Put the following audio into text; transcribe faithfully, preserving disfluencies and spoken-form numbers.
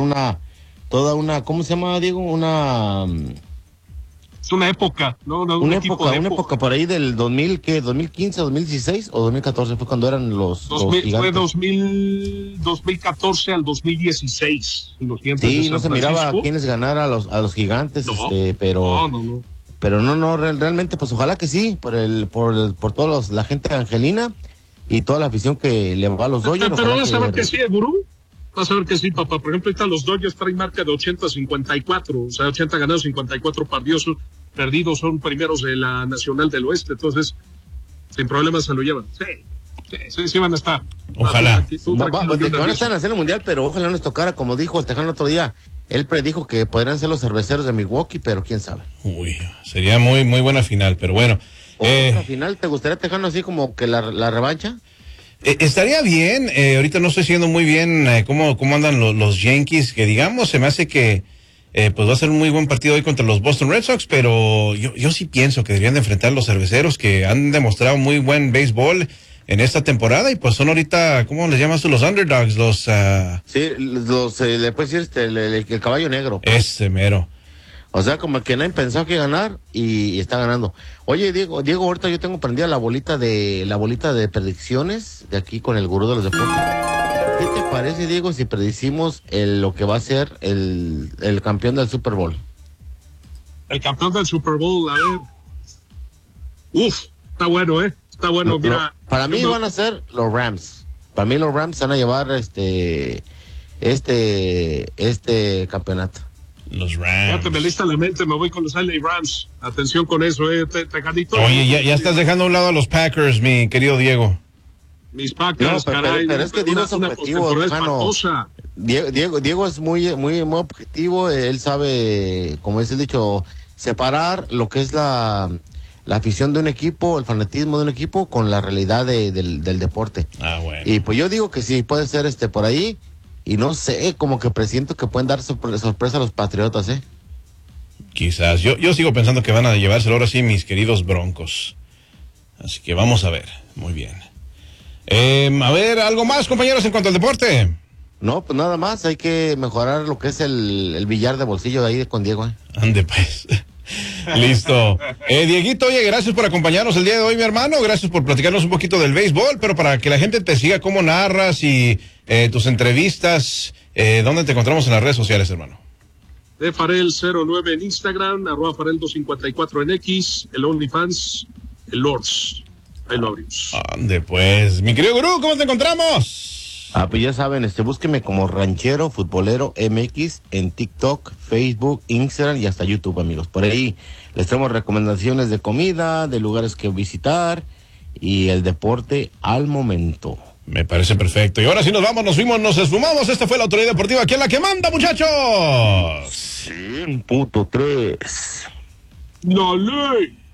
una, toda una, ¿cómo se llama, Diego? Una... Es una época, ¿no? no una un época, una época, época época por ahí del dos mil, ¿qué? ¿dos mil quince, dos mil dieciséis o dos mil catorce? Fue cuando eran los, dos mil, los fue dos mil, dos mil catorce al dos mil dieciséis. Los sí, no se miraba a quiénes ganar a los, a los gigantes, no, este, pero... No, no, no. Pero no, no, real, realmente, pues ojalá que sí, por el, por el, por todos los, la gente angelina y toda la afición que le va a los Dodgers. Pero, pero vas a ver que sí, Gurú. Vas a ver que sí, papá. Por ejemplo, ahorita los Dodgers traen marca de ochenta a cincuenta y cuatro. O sea, ochenta ganados, cincuenta y cuatro perdidos. Perdidos son primeros de la Nacional del Oeste. Entonces, sin problemas se lo llevan. Sí, sí, sí, sí van a estar. Ojalá. Va, va, de que van a estar en la Serie Mundial, pero ojalá no les tocara, como dijo el Tejano el otro día. Él predijo que podrían ser los cerveceros de Milwaukee, pero quién sabe. Uy, sería muy, muy buena final, pero bueno. Eh, ¿La final te gustaría, Tejano, así como que la, la revancha? Eh, estaría bien, eh, ahorita no estoy siguiendo muy bien eh, cómo, cómo andan lo, los Yankees, que digamos, se me hace que eh, pues va a ser un muy buen partido hoy contra los Boston Red Sox, pero yo, yo sí pienso que deberían de enfrentar a los cerveceros, que han demostrado muy buen béisbol en esta temporada, y pues son ahorita, ¿cómo les llamas tú? Los underdogs, los... Uh... Sí, los, eh, le puedes decir este, el, el, el caballo negro. Ese mero. O sea, como que nadie pensaba que ganar y, y está ganando. Oye, Diego, Diego, ahorita yo tengo prendida la bolita de la bolita de predicciones de aquí con el gurú de los deportes. ¿Qué te parece, Diego, si predicimos el, lo que va a ser el, el campeón del Super Bowl? El campeón del Super Bowl, a ver. Uf, está bueno, ¿eh? Está bueno, no, mira. No, para mí no... van a ser los Rams. Para mí los Rams van a llevar este este este campeonato. Los Rams. Ya te me lista la mente, me voy con los L A Rams. Atención con eso, eh, te, te Oye, ya, ya estás dejando a un lado a los Packers, mi querido Diego. Mis Packers, no, pero, caray. Pero, pero es que Diego es objetivo, hermano. Diego, Diego, Diego es muy, muy, muy objetivo. Él sabe, como es el dicho, separar lo que es la, la afición de un equipo, el fanatismo de un equipo, con la realidad de, del, del deporte. Ah, bueno. Y pues yo digo que sí, puede ser este por ahí. Y no sé, como que presiento que pueden dar sorpresa a los Patriotas, ¿eh? Quizás. Yo, yo sigo pensando que van a llevárselo ahora sí mis queridos Broncos. Así que vamos a ver. Muy bien. Eh, a ver, ¿algo más, compañeros, en cuanto al deporte? No, pues nada más. Hay que mejorar lo que es el, el billar de bolsillo de ahí con Diego, ¿eh? Ande, pues. Listo. Eh, Dieguito, oye, gracias por acompañarnos el día de hoy, mi hermano. Gracias por platicarnos un poquito del béisbol, pero para que la gente te siga cómo narras y eh, tus entrevistas, eh, ¿dónde te encontramos en las redes sociales, hermano? De Farel cero nueve en Instagram, arroba Farel doscientos cincuenta y cuatro en X, el OnlyFans, el Lords. Ahí lo abrimos. Ande, pues. Mi querido gurú, ¿cómo te encontramos? Ah, pues ya saben, este, búsqueme como Ranchero Futbolero M X en TikTok, Facebook, Instagram y hasta YouTube, amigos. Por ahí les traemos recomendaciones de comida, de lugares que visitar y el deporte al momento. Me parece perfecto. Y ahora sí nos vamos, nos fuimos, nos esfumamos. Esta fue la Autoridad Deportiva. ¿Quién es la que manda, muchachos? cien punto tres. ¡La ley!